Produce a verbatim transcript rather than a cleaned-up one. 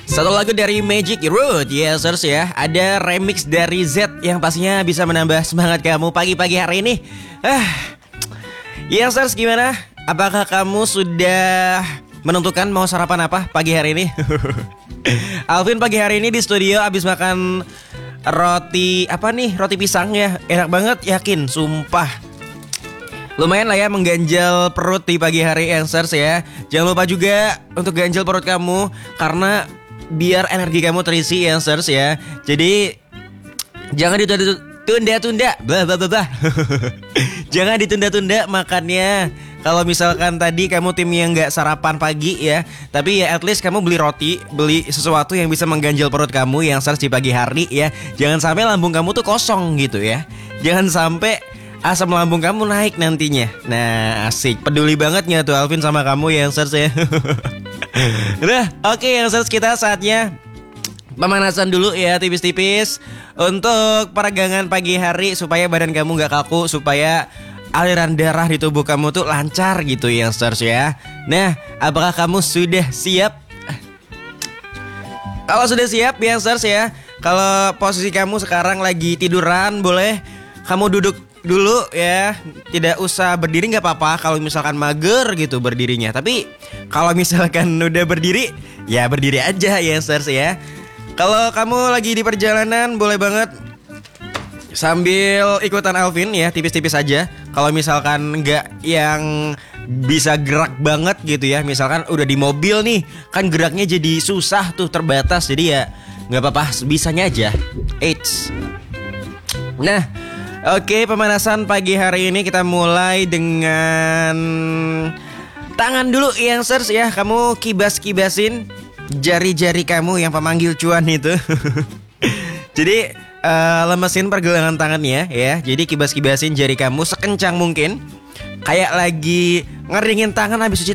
Satu lagu dari Magic Root, Yesers ya. Ada remix dari Z yang pastinya bisa menambah semangat kamu pagi-pagi hari ini. Ah, Yesers gimana? Apakah kamu sudah menentukan mau sarapan apa pagi hari ini? Alvin pagi hari ini di studio abis makan roti apa nih? Roti pisang ya. Enak banget, yakin, sumpah. Lumayan lah ya mengganjal perut di pagi hari, Yesers ya. Jangan lupa juga untuk ganjal perut kamu karena biar energi kamu terisi, Yesers ya. Jadi jangan ditunda-tunda, bah bah bah bah. Jangan ditunda-tunda makannya. Kalau misalkan tadi kamu tim yang nggak sarapan pagi ya, tapi ya at least kamu beli roti, beli sesuatu yang bisa mengganjal perut kamu, Yesers di pagi hari ya. Jangan sampai lambung kamu tuh kosong gitu ya. Jangan sampai asam lambung kamu naik nantinya. Nah, asik. Peduli banget nggak tuh Alvin sama kamu, Yesers ya. Udah, oke okay, Yesers, kita saatnya pemanasan dulu ya, tipis-tipis untuk peregangan pagi hari supaya badan kamu gak kaku, supaya aliran darah di tubuh kamu tuh lancar gitu, Yesers ya. Nah, apakah kamu sudah siap? Kalau sudah siap, Yesers ya, kalau posisi kamu sekarang lagi tiduran, boleh kamu duduk dulu ya, tidak usah berdiri nggak apa-apa kalau misalkan mager gitu berdirinya. Tapi kalau misalkan udah berdiri, ya berdiri aja, Yesers ya. Kalau kamu lagi di perjalanan, boleh banget sambil ikutan Alvin ya, tipis-tipis aja. Kalau misalkan nggak yang bisa gerak banget gitu ya, misalkan udah di mobil nih, kan geraknya jadi susah tuh, terbatas. Jadi ya nggak apa-apa, bisanya aja. Eits. Nah, oke, pemanasan pagi hari ini kita mulai dengan tangan dulu, Yesers ya. Kamu kibas-kibasin jari-jari kamu yang pemanggil cuan itu. Jadi uh, lemesin pergelangan tangannya ya. Jadi kibas-kibasin jari kamu sekencang mungkin, kayak lagi ngeringin tangan habis cuci